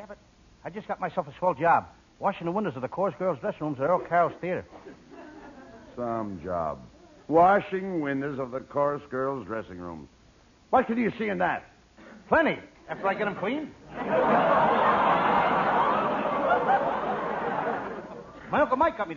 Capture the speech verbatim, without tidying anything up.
Yeah, but I just got myself a swell job. Washing the windows of the chorus girls' dressing rooms at Earl Carroll's theater. Some job. Washing windows of the chorus girls' dressing rooms. What can you see in that? Plenty. After I get them clean. My Uncle Mike got me